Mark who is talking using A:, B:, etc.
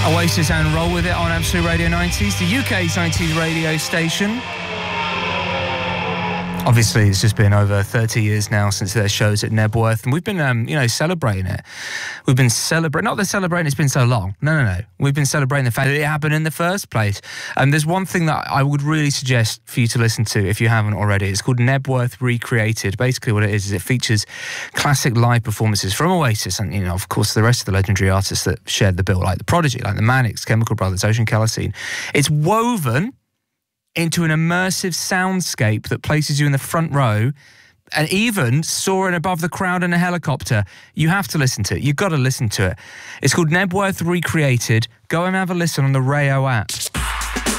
A: Oasis and Roll With It on Absolute Radio 90s, the UK's 90s radio station. Obviously, it's just been over 30 years now since their shows at Nebworth, and we've been, celebrating it. We've been celebrating, not that celebrating it's been so long. No. We've been celebrating the fact that it happened in the first place. And there's one thing that I would really suggest for you to listen to if you haven't already. It's called Nebworth Recreated. Basically, what it is it features classic live performances from Oasis and, of course, the rest of the legendary artists that shared the bill, like The Prodigy, like the Manics, Chemical Brothers, Ocean Colour. It's woven into an immersive soundscape that places you in the front row and even soaring above the crowd in a helicopter. You have to listen to it. You've got to listen to it. It's called Nebworth Recreated. Go and have a listen on the Rayo app.